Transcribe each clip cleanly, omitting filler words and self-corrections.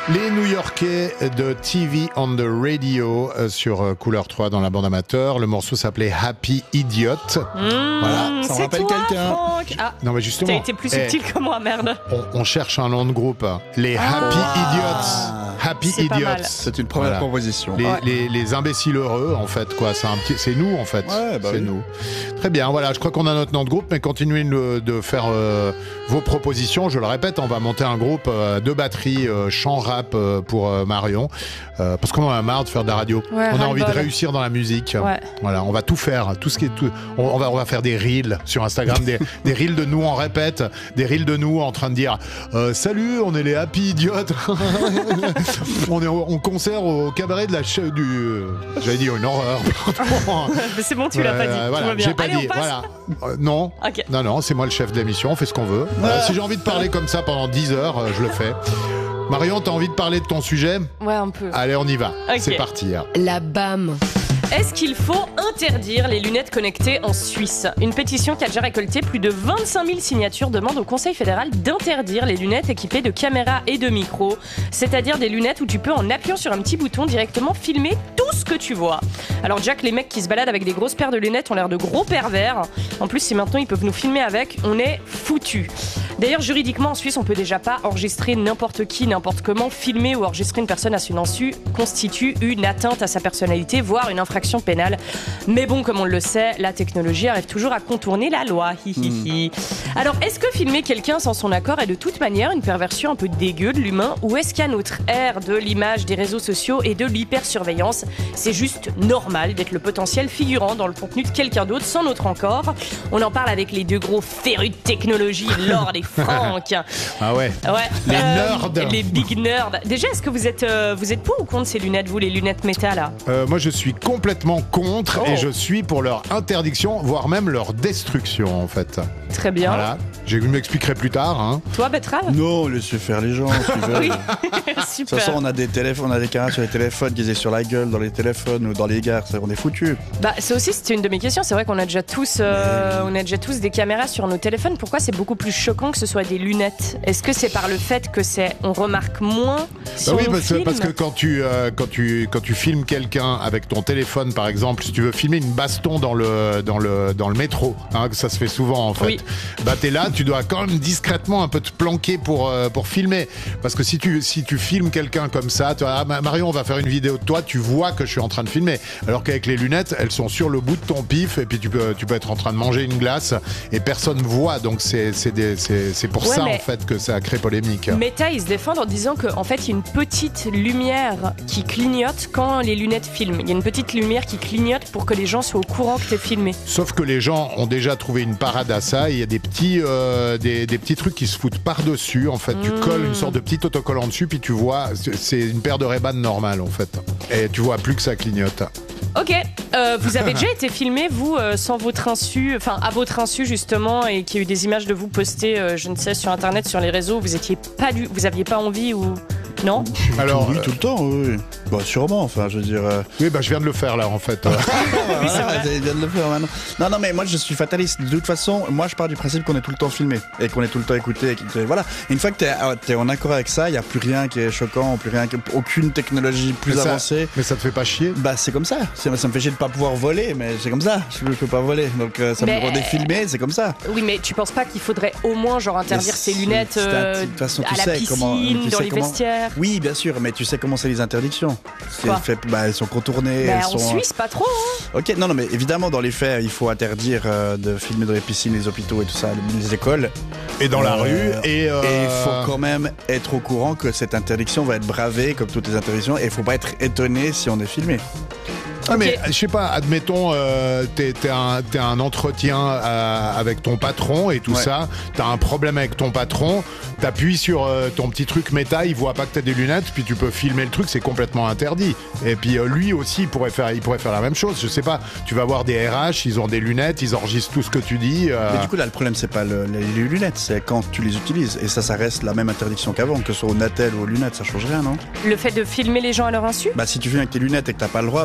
Les New-Yorkais de TV on the Radio sur Couleur 3 dans la bande amateur. Le morceau s'appelait Happy Idiot. Voilà, ça me rappelle quelqu'un. Franck. Ah, Non mais justement, t'as été plus subtil que moi, merde. on cherche un nom de groupe. Les Happy Idiots. Happy C'est pas Idiots. mal. C'est une première proposition. Les imbéciles heureux, en fait, quoi. C'est nous, en fait. Ouais, bah c'est oui. nous. Très bien, voilà. Je crois qu'on a notre nom de groupe, mais continuez de faire vos propositions. Je le répète, on va monter un groupe de batterie, chant rap pour Marion, parce qu'on en a marre de faire de la radio. Ouais, on a envie de ras-le-bol. réussir dans la musique. Ouais. Voilà, on va tout faire, tout ce qui est tout. On va faire des reels sur Instagram, des reels de nous en répète, des reels de nous en train de dire salut, on est les Happy Idiots. On est en concert au cabaret de la j'allais dire une horreur. Pardon. Mais c'est bon, tu l'as pas dit. Tout Voilà, va bien. j'ai pas Allez, dit. on passe. Voilà. Non. Ok. Non, c'est moi le chef de l'émission. On fait ce qu'on veut. Voilà, si j'ai envie de parler comme ça pendant 10 heures, je le fais. Marion, t'as envie de parler de ton sujet ? Ouais, un peu. Allez, on y va. Ok. C'est parti. La BAM. Est-ce qu'il faut interdire les lunettes connectées en Suisse ? Une pétition qui a déjà récolté plus de 25 000 signatures demande au Conseil fédéral d'interdire les lunettes équipées de caméras et de micros, c'est-à-dire des lunettes où tu peux, en appuyant sur un petit bouton, directement filmer tout ce que tu vois. Alors Jack, les mecs qui se baladent avec des grosses paires de lunettes ont l'air de gros pervers. En plus, si maintenant ils peuvent nous filmer avec, on est foutus. D'ailleurs, juridiquement, en Suisse, on peut déjà pas enregistrer n'importe qui, n'importe comment. Filmer ou enregistrer une personne à son insu constitue une atteinte à sa personnalité, voire une infraction pénale. Mais bon, comme on le sait, la technologie arrive toujours à contourner la loi. Alors, est-ce que filmer quelqu'un sans son accord est de toute manière une perversion un peu dégueu de l'humain, ou est-ce qu'à notre ère de l'image, des réseaux sociaux et de l'hypersurveillance, c'est juste normal d'être le potentiel figurant dans le contenu de quelqu'un d'autre sans notre accord ? On en parle avec les deux gros férus de technologie, Laure et Franck. Ah ouais. Ouais. Les nerds. Les big nerds. Déjà, est-ce que vous êtes pour ou contre ces lunettes, vous, les lunettes métal là ? Moi, je suis complètement contre et je suis pour leur interdiction, voire même leur destruction, en fait. Très bien. Voilà. Je m'expliquerai plus tard. Hein. Toi, Betrave ? Non, laissez faire les gens. Oui. De toute Super. façon, on a des téléphones, on a des caméras sur les téléphones qui sur la gueule dans les téléphones ou dans les gares, on est foutus. Bah, c'était une de mes questions. C'est vrai qu'on a déjà tous des caméras sur nos téléphones. Pourquoi c'est beaucoup plus choquant que ce soit des lunettes ? Est-ce que c'est par le fait que on remarque moins si oui, on filme ? parce que quand tu filmes quelqu'un avec ton téléphone, par exemple, si tu veux filmer une baston dans le métro, hein, ça se fait souvent en fait. Oui. Bah t'es là, tu dois quand même discrètement un peu te planquer pour filmer, parce que si tu filmes quelqu'un comme ça, Marion, on va faire une vidéo de toi, tu vois que je suis en train de filmer, alors qu'avec les lunettes, elles sont sur le bout de ton pif, et puis tu peux être en train de manger une glace et personne voit, donc c'est pour Ouais, ça mais- en fait que ça a créé polémique. Meta, ils se défendent en disant qu'en fait, il y a une petite lumière qui clignote quand les lunettes filment. Il y a une petite lumière qui clignote pour que les gens soient au courant que t'es filmé. Sauf que les gens ont déjà trouvé une parade à ça, et il y a des petits trucs qui se foutent par-dessus, en fait. Tu colles une sorte de petit autocollant dessus, puis tu vois, c'est une paire de Ray-Ban normale, en fait. Et tu vois plus que ça clignote. Ok, vous avez déjà été filmé, vous, sans votre insu, enfin à votre insu justement, et qu'il y a eu des images de vous postées, je ne sais, sur internet, sur les réseaux, vous aviez pas envie ou... Non ? Alors, Oui, tout le temps, oui. Bah, sûrement, enfin, je veux dire. oui, je viens de le faire là, en fait. Oui, c'est vrai. Vous viens de le faire maintenant. Non, mais moi je suis fataliste. De toute façon, moi je pars du principe qu'on est tout le temps filmé et qu'on est tout le temps écouté. Voilà. Une fois que t'es en accord avec ça, il n'y a plus rien qui est choquant, aucune technologie plus avancée. Mais ça te fait pas chier ? Bah, c'est comme ça. Ça me fait chier de pas pouvoir voler, mais c'est comme ça. Je peux pas voler. Donc ça Mais- me rend filmé, c'est comme ça. Oui, mais tu penses pas qu'il faudrait au moins genre interdire Mais ces si, lunettes de toute façon, à tu la sais piscine, comment- tu dans sais les comment- vestiaires ? Oui, bien sûr, mais tu sais comment c'est les interdictions. Quoi Elles sont contournées. Bah, elles en sont... Suisse, pas trop, hein. Ok, non, mais évidemment, dans les faits, il faut interdire de filmer dans les piscines, les hôpitaux et tout ça, les écoles. Et dans la rue, Et il faut quand même être au courant que cette interdiction va être bravée, comme toutes les interdictions, et il faut pas être étonné si on est filmé. Ah, mais Ok. je sais pas, admettons, t'es un entretien avec ton patron et tout Ouais. ça, t'as un problème avec ton patron, t'appuies sur ton petit truc méta, il voit pas que t'as des lunettes, puis tu peux filmer le truc, c'est complètement interdit. Et puis lui aussi, il pourrait faire la même chose, je sais pas, tu vas voir des RH, ils ont des lunettes, ils enregistrent tout ce que tu dis. Mais du coup, là, le problème, c'est pas les lunettes, c'est quand tu les utilises. Et ça reste la même interdiction qu'avant, que ce soit au Natel ou aux lunettes, ça change rien, non? Le fait de filmer les gens à leur insu ? Bah, si tu viens avec tes lunettes et que t'as pas le droit, bah, t'as pas le droit.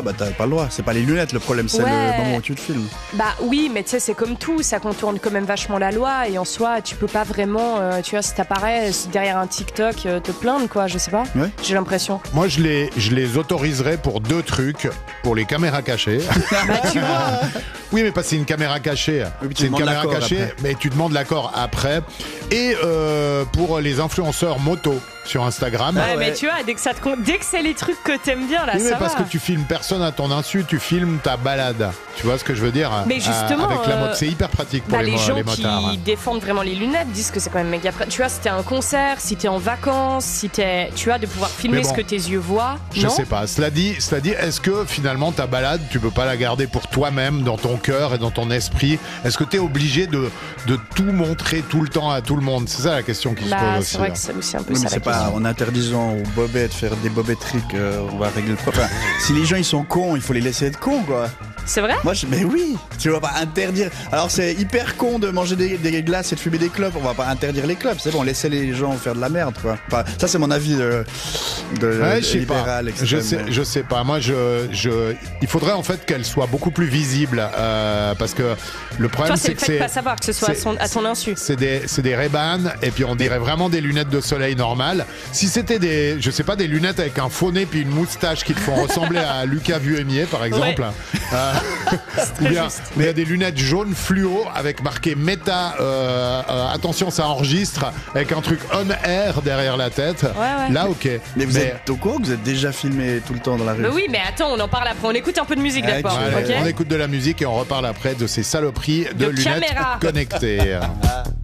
loi. C'est pas les lunettes le problème, c'est Ouais. le moment où tu te filmes. Bah oui, mais tu sais, c'est comme tout, ça contourne quand même vachement la loi et en soi, tu peux pas vraiment, tu vois, si t'apparais derrière un TikTok, te plaindre, quoi, je sais pas. Ouais. J'ai l'impression. Moi, je les autoriserais pour 2 trucs. Pour les caméras cachées. Bah tu vois. Oui, mais pas c'est une caméra cachée. Oui, mais tu C'est une demandes caméra l'accord cachée, après. mais tu demandes l'accord après. Et pour les influenceurs moto sur Instagram. Ouais, mais tu vois, dès que c'est les trucs que t'aimes bien, là, Oui, mais ça parce va. que tu filmes personne à ton insu, tu filmes ta balade. Tu vois ce que je veux dire? Mais justement, avec la moto, c'est hyper pratique pour Bah, les gens motards. qui défendent vraiment les lunettes disent que c'est quand même méga Tu vois, si t'es à un concert, si t'es en vacances, si t'es, tu vois, de pouvoir filmer Mais bon, ce que tes yeux voient. Je non sais pas. Cela dit, est-ce que finalement ta balade, tu peux pas la garder pour toi-même, dans ton cœur et dans ton esprit? Est-ce que tu es obligé de tout montrer tout le temps à tout le monde? C'est ça la question qui se Bah, pose c'est aussi. vrai que c'est aussi un peu Oui, ça mais la c'est pas question. en interdisant aux bobettes de faire des bobetteries on va régler le problème. Enfin, si les gens ils sont cons, il faut les laisser être cons, quoi. C'est vrai? Mais oui, tu vas pas interdire. Alors c'est hyper con de manger des glaces et de fumer des clopes. On va pas interdire les clopes, c'est bon, laissez les gens faire de la merde, quoi. Enfin, ça c'est mon avis de Ouais, je sais libéral, pas. extrême. Je sais pas. Moi, il faudrait en fait qu'elle soit beaucoup plus visible parce que le problème Toi, c'est c'est le que fait de pas savoir que ce soit à ton insu. c'est des Ray-Ban et puis on dirait vraiment des lunettes de soleil normales. Si c'était des lunettes avec un faux nez puis une moustache qui te font ressembler à Lucas Vuémier par exemple, ou bien il y a des lunettes jaunes fluo avec marqué Meta, attention ça enregistre, avec un truc on air derrière la tête. Ouais. Là ok. Mais vous êtes au courant que vous êtes déjà filmé tout le temps dans la rue? Mais oui, mais attends, on en parle après. On écoute un peu de musique Ouais, d'abord, Allez, ok? on écoute de la musique et on reparle après de ces saloperies de lunettes caméras. connectées.